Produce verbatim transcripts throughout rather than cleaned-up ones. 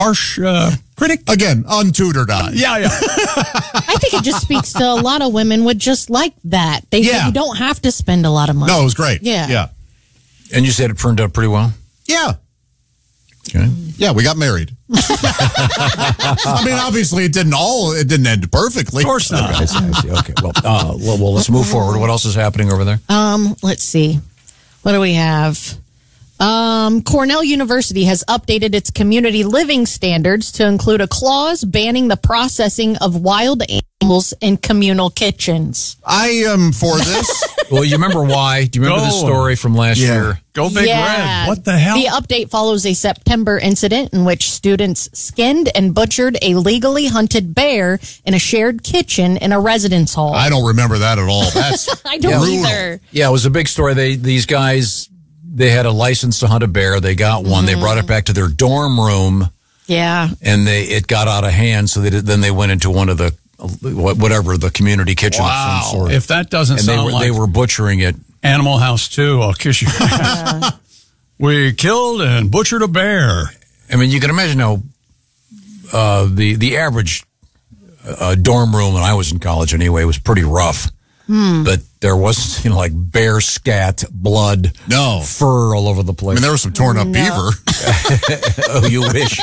harsh uh, critic. Again, untutored eye. Yeah, yeah. I think it just speaks to a lot of women would just like that. They Yeah. You don't have to spend a lot of money. No, it was great. Yeah. Yeah. And you said it turned out pretty well? Yeah. Okay. Yeah, we got married. I mean, obviously, it didn't all, it didn't end perfectly. Of course not. I see, I see. Okay. Well, uh, well, well, let's move forward. What else is happening over there? Um, let's see. What do we have? Um, Cornell University has updated its community living standards to include a clause banning the processing of wild animals in communal kitchens. I am for this. Well, you remember why? Do you remember the Go. story from last Yeah. year? Go Big Yeah. Red. What the hell? The update follows a September incident in which students skinned and butchered a legally hunted bear in a shared kitchen in a residence hall. I don't remember that at all. That's I don't brutal. either. Yeah, it was a big story. They These guys, they had a license to hunt a bear. They got one. They brought it back to their dorm room, Yeah. and they it got out of hand. So they did, then they went into one of the, whatever, the community kitchen of some sort. If that doesn't and they sound were, like they were butchering it. Animal House two, I'll kiss your ass. We killed and butchered a bear. I mean, you can imagine how uh, the the average uh, dorm room when I was in college anyway was pretty rough. Hmm. But there was, you know, like bear scat, blood, No. fur all over the I place. mean, there was some torn up No. beaver. Oh, you wish.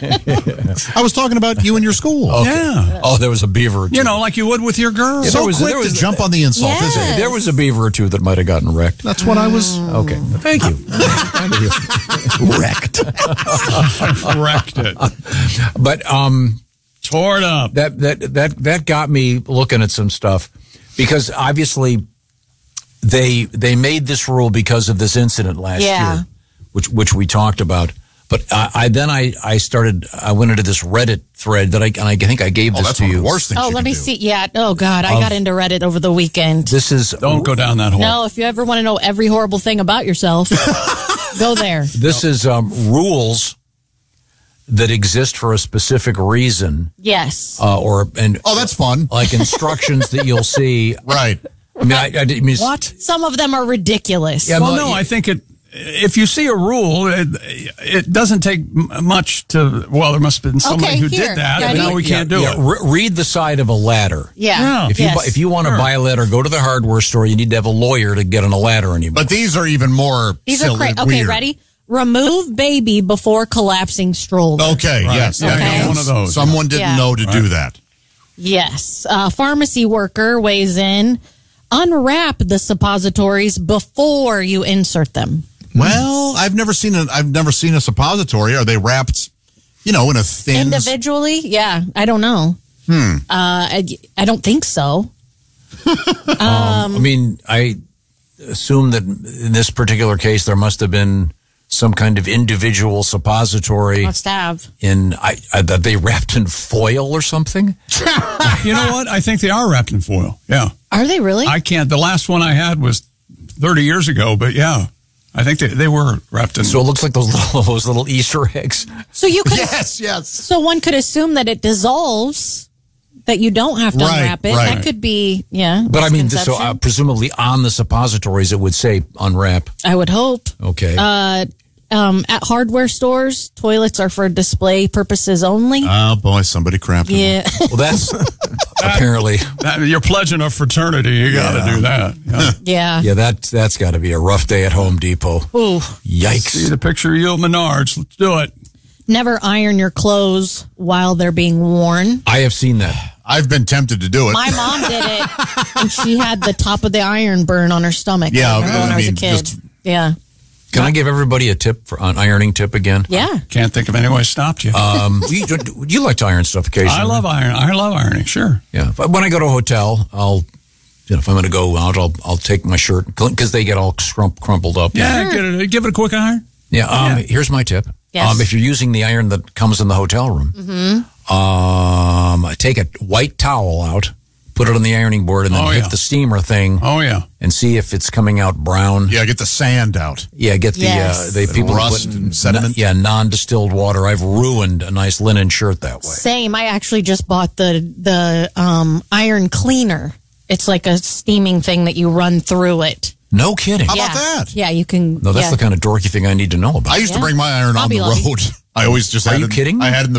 I was talking about you and your school. Okay. Yeah. Oh, there was a beaver or two. You know, like you would with your girl. Yeah, So there was- quick there was- to jump on the insult, Yes. isn't it? There was a beaver or two that might have gotten wrecked. That's what I was. Okay. Thank you. Wrecked. Wrecked it. But um, Tore it up. that, that, that, that got me looking at some stuff because obviously they they made this rule because of this incident last Yeah. year, which which we talked about. But I, I then I, I started I went into this Reddit thread that I and I think I gave Oh, this that's to one of you. the worst things Oh, you let can me do. see. Yeah. Oh, God. I got into Reddit over the weekend. This is Don't go down that hole. No, if you ever want to know every horrible thing about yourself, go there. this is um, rules that exist for a specific reason, Yes. uh, or and Oh, that's fun. like instructions that you'll see. Right. I mean, I, I didn't mean What? Some of them are ridiculous. Yeah, Well, but- no, I think it. If you see a rule, it, it doesn't take m- much to. Well, there must have been somebody Okay, who here. did that, Yeah, and now yeah, we can't do yeah, it. re- read the side of a ladder. Yeah. Yeah. If you Yes. bu- if you want to Sure. buy a ladder, go to the hardware store. You need to have a lawyer to get on a ladder anymore. But these are even more These silly, are crazy. Okay, weird. ready? Remove baby before collapsing stroller. Okay, Right. yes. Yeah, that I got counts. one of those. Someone didn't Yeah. know to do Right. that. Yes. A pharmacy worker weighs in. Unwrap the suppositories before you insert them. Well, I've never seen a I've never seen a suppository. Are they wrapped, you know, in a thin Individually? Yeah. I don't know. Hmm. Uh, I, I don't think so. I mean, I assume that in this particular case, there must have been some kind of individual suppository Must have. in I, I, that they wrapped in foil or something. You know what? I think they are wrapped in foil. Yeah, Are they really? I can't. The last one I had was thirty years ago, but yeah, I think they, they were wrapped in. So it looks like those little those little Easter eggs. so you could. Yes, yes. So one could assume that it dissolves. That you don't have to Right, unwrap it. right. That could be, yeah. But I mean, this, so uh, misconception. presumably on the suppositories, it would say unwrap. I would hope. Okay. Uh, um, at hardware stores, toilets are for display purposes only. Oh boy, somebody crapped. yeah. well, that's apparently. That- you're pledging a fraternity. You got to do that. Yeah. yeah. Yeah, that that's got to be a rough day at Home Depot. Ooh. Yikes! See the picture of you at Menards. Let's do it. Never iron your clothes while they're being worn. I have seen that. I've been tempted to do it. My mom did it, and she had the top of the iron burn on her stomach. Yeah, I remember when I I was a mean, kid. just- Yeah. Can I give everybody a tip for an ironing tip again? Yeah. Can't think of any way I stopped you. Um, you, you like to iron stuff occasionally. I love iron. I love ironing. Sure. Yeah. But when I go to a hotel, I'll, you know, if I'm going to go out, I'll I'll take my shirt because they get all scrump, crumpled up. Yeah. Get it, give it a quick iron. Yeah. Um, Yeah. Here's my tip. Yes. Um, if you're using the iron that comes in the hotel room, Mm-hmm. um, take a white towel out, put it on the ironing board, and then Oh, hit yeah. the steamer thing Oh yeah. and see if it's coming out brown. yeah, get the sand out. Yeah, get the Yes. uh, they The people rust put and sediment. yeah, non-distilled water. I've ruined a nice linen shirt that way. Same. I actually just bought the the um, iron cleaner. It's like a steaming thing that you run through it. No kidding. How yeah. about that? Yeah, you can. No, that's yeah. the kind of dorky thing I need to know about. I used to Yeah. bring my iron on Hobby the Lobby. road. I always just Are had you it, kidding me? I had it in the